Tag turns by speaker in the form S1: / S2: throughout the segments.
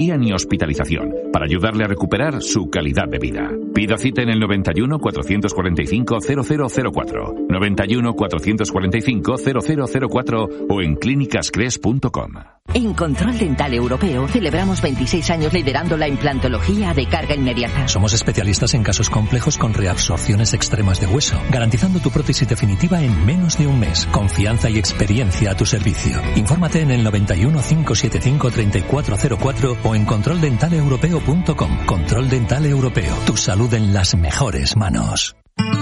S1: ni hospitalización, para ayudarle a recuperar su calidad de vida. Pida cita en el 91 445 0004, 91 445 0004 o en clínicascres.com.
S2: En Control Dental Europeo celebramos 26 años liderando la implantología de carga inmediata.
S3: Somos especialistas en casos complejos con reabsorciones extremas de hueso, garantizando tu prótesis definitiva en menos de un mes. Confianza y experiencia a tu servicio. Infórmate en el 91 575 3404 o en controldentaleuropeo.com. Control Dental Europeo. Tu salud en las mejores manos.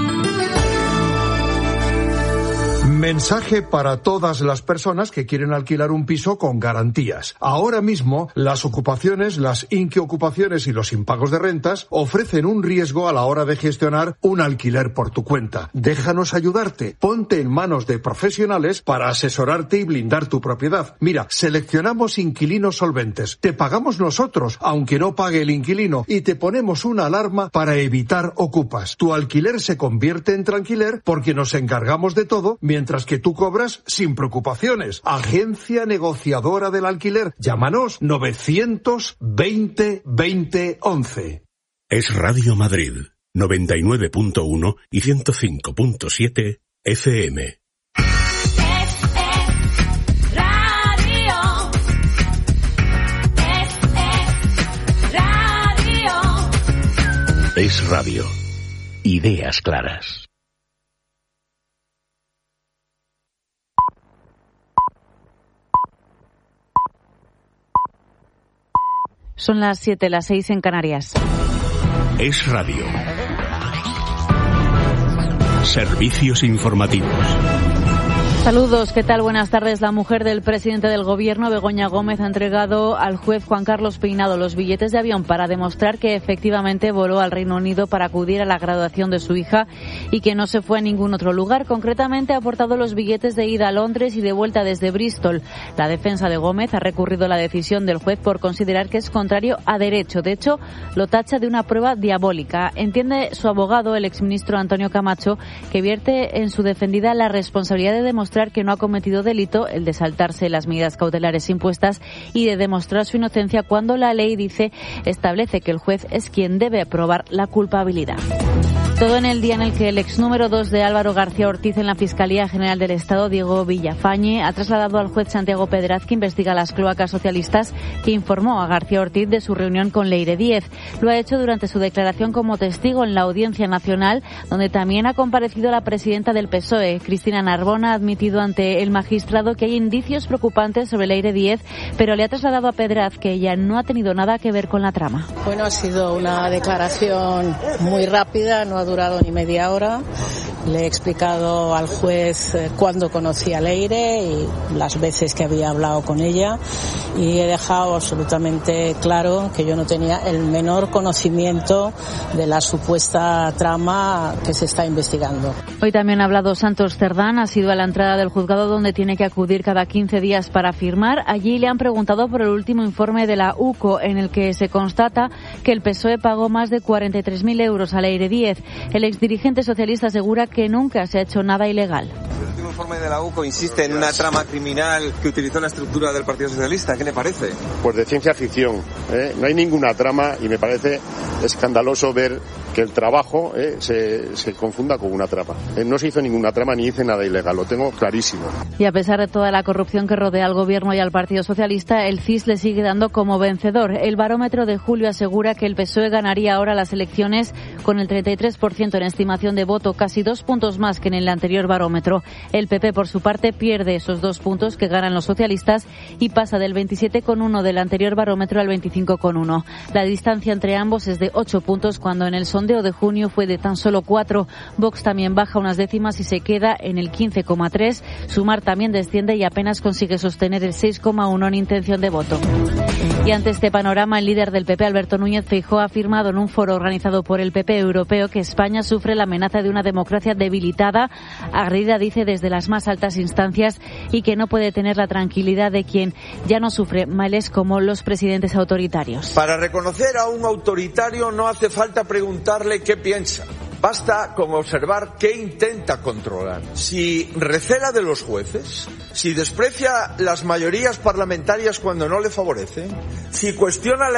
S4: Mensaje para todas las personas que quieren alquilar un piso con garantías. Ahora mismo, las ocupaciones, las inquiocupaciones y los impagos de rentas ofrecen un riesgo a la hora de gestionar un alquiler por tu cuenta. Déjanos ayudarte. Ponte en manos de profesionales para asesorarte y blindar tu propiedad. Mira, seleccionamos inquilinos solventes. Te pagamos nosotros, aunque no pague el inquilino, y te ponemos una alarma para evitar ocupas. Tu alquiler se convierte en tranquiler porque nos encargamos de todo, mientras que tú cobras sin preocupaciones. Agencia negociadora del alquiler. Llámanos 920 20 11.
S5: Es Radio Madrid, 99.1 y 105.7 FM. Es radio. Ideas claras.
S6: Son las 7, las 6 en Canarias.
S5: Es radio. Servicios informativos.
S6: Saludos, ¿qué tal? Buenas tardes. La mujer del presidente del Gobierno, Begoña Gómez, ha entregado al juez Juan Carlos Peinado los billetes de avión para demostrar que efectivamente voló al Reino Unido para acudir a la graduación de su hija y que no se fue a ningún otro lugar. Concretamente, ha aportado los billetes de ida a Londres y de vuelta desde Bristol. La defensa de Gómez ha recurrido la decisión del juez por considerar que es contrario a derecho. De hecho, lo tacha de una prueba diabólica. Entiende su abogado, el exministro Antonio Camacho, que vierte en su defendida la responsabilidad de demostrar que no ha cometido delito, el de saltarse las medidas cautelares impuestas, y de demostrar su inocencia cuando la ley, dice, establece que el juez es quien debe probar la culpabilidad. Todo en el día en el que el ex número 2 de Álvaro García Ortiz en la Fiscalía General del Estado, Diego Villafañe, ha trasladado al juez Santiago Pedraz, que investiga las cloacas socialistas, que informó a García Ortiz de su reunión con Leire Díez. Lo ha hecho durante su declaración como testigo en la Audiencia Nacional, donde también ha comparecido la presidenta del PSOE, Cristina Narbona. Ha admitido ante el magistrado que hay indicios preocupantes sobre Leire Díez, pero le ha trasladado a Pedraz que ella no ha tenido nada que ver con la trama.
S7: Bueno, ha sido una declaración muy rápida, no ha durado ni media hora. Le he explicado al juez cuándo conocí a Leire y las veces que había hablado con ella, y he dejado absolutamente claro que yo no tenía el menor conocimiento de la supuesta trama que se está investigando.
S6: Hoy también ha hablado Santos Cerdán. Ha sido a la entrada del juzgado, donde tiene que acudir cada 15 días para firmar. Allí le han preguntado por el último informe de la UCO, en el que se constata que el PSOE pagó más de 43.000 euros a Leire Díez. El exdirigente socialista asegura que nunca se ha hecho nada ilegal.
S8: El último informe de la UCO insiste en una trama criminal que utilizó la estructura del Partido Socialista. ¿Qué le parece?
S9: Pues de ciencia ficción. No hay ninguna trama, y me parece escandaloso ver que el trabajo se confunda con una trama. No se hizo ninguna trama ni hice nada ilegal, lo tengo clarísimo.
S6: Y a pesar de toda la corrupción que rodea al Gobierno y al Partido Socialista, el CIS le sigue dando como vencedor. El barómetro de julio asegura que el PSOE ganaría ahora las elecciones con el 33% en estimación de voto, casi 2 puntos más que en el anterior barómetro. El PP, por su parte, pierde esos 2 puntos que ganan los socialistas y pasa del 27,1 del anterior barómetro al 25,1. La distancia entre ambos es de 8 puntos, cuando en el sondeo de junio fue de tan solo 4. Vox también baja unas décimas y se queda en el 15,3. Sumar también desciende y apenas consigue sostener el 6,1 en intención de voto. Y ante este panorama, el líder del PP, Alberto Núñez Feijóo, ha afirmado en un foro organizado por el PP europeo que España sufre la amenaza de una democracia debilitada, agredida, dice, desde las más altas instancias, y que no puede tener la tranquilidad de quien ya no sufre males como los presidentes autoritarios.
S10: Para reconocer a un autoritario no hace falta preguntarle qué piensa. Basta con observar qué intenta controlar. Si recela de los jueces, si desprecia las mayorías parlamentarias cuando no le favorecen, si cuestiona la